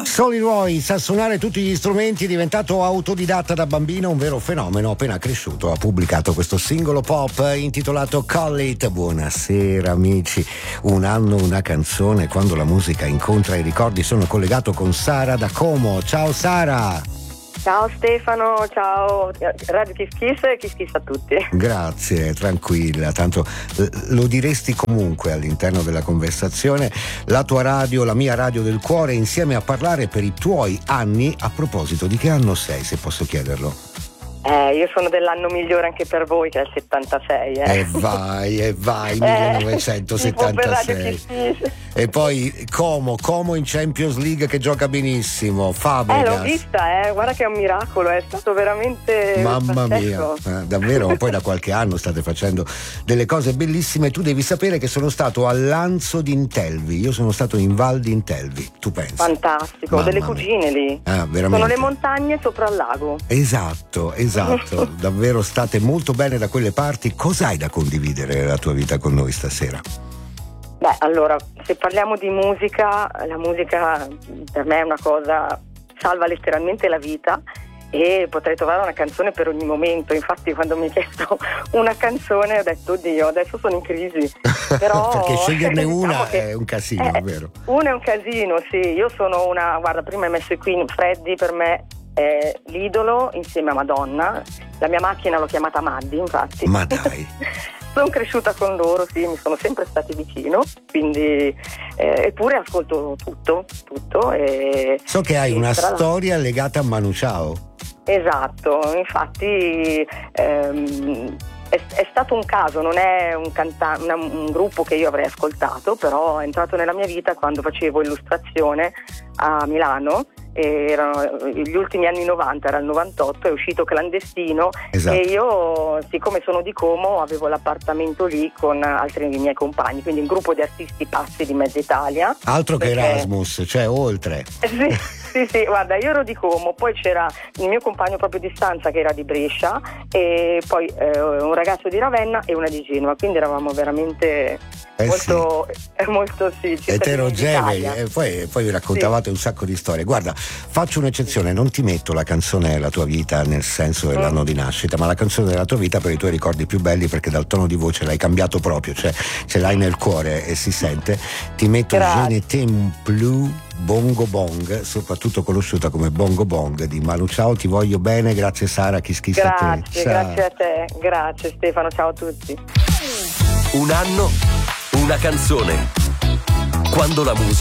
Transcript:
Soli Roy sa suonare tutti gli strumenti, è diventato autodidatta da bambino, un vero fenomeno. Appena cresciuto ha pubblicato questo singolo pop intitolato Call It. Buonasera amici, un anno, una canzone, quando la musica incontra i ricordi. Sono collegato con Sara da Como. Ciao Sara. Ciao Stefano, ciao Radio Kiss Kiss a tutti. Grazie, tranquilla, tanto lo diresti comunque all'interno della conversazione. La tua radio, la mia radio del cuore, insieme a parlare per i tuoi anni. A proposito, di che anno sei, se posso chiederlo? Io sono dell'anno migliore anche per voi, che è il 76. E vai, 1976. E poi Como in Champions League, che gioca benissimo. Fabregas. L'ho vista, guarda che è un miracolo, è stato veramente mamma pazzesco. Mia, davvero. Poi da qualche anno state facendo delle cose bellissime. Tu devi sapere che sono stato a Lanzo d'Intelvi, io sono stato in Val d'Intelvi, tu pensi? Fantastico, ho delle cugine lì. Veramente. Sono le montagne sopra il lago. Esatto, davvero state molto bene da quelle parti. Cos'hai da condividere nella tua vita con noi stasera? Beh, allora, se parliamo di musica, la musica per me è una cosa, salva letteralmente la vita, e potrei trovare una canzone per ogni momento. Infatti quando mi hai chiesto una canzone ho detto oddio, adesso sono in crisi. Però perché sceglierne una diciamo è un casino, vero? Una è un casino, sì. Io sono guarda, prima hai messo i Queen, Freddie per me è l'idolo insieme a Madonna. La mia macchina l'ho chiamata Maddi, infatti. Ma dai. Sono cresciuta con loro, sì, mi sono sempre stati vicino, quindi eppure ascolto tutto. E so che hai una storia legata a Manu Chao. Esatto, infatti è stato un caso, non è un gruppo che io avrei ascoltato, però è entrato nella mia vita quando facevo illustrazione a Milano. Erano gli ultimi anni 90, era il 98, è uscito Clandestino. Esatto. E io, siccome sono di Como, avevo l'appartamento lì con altri miei compagni, quindi un gruppo di artisti pazzi di mezza Italia. Altro che Erasmus, cioè oltre. Sì, guarda, io ero di Como, poi c'era il mio compagno proprio di stanza che era di Brescia, e poi un ragazzo di Ravenna e una di Genova, quindi eravamo veramente molto eterogenei, e poi vi raccontavate un sacco di storie. Guarda, faccio un'eccezione, non ti metto la canzone della tua vita nel senso dell'anno di nascita, ma la canzone della tua vita per i tuoi ricordi più belli, perché dal tono di voce l'hai cambiato proprio, cioè ce l'hai nel cuore e si sente. Ti metto Je ne t'aime plus, Bongo Bong, soprattutto conosciuta come Bongo Bong di Manu Chao. Ti voglio bene, grazie Sara, Kiss Kiss a te. Grazie a te, grazie Stefano, ciao a tutti. Un anno, una canzone. Quando la musica